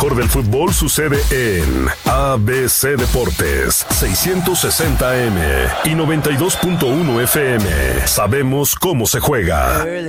mejor del fútbol sucede en ABC Deportes, 660 AM y 92.1 FM. Sabemos cómo se juega.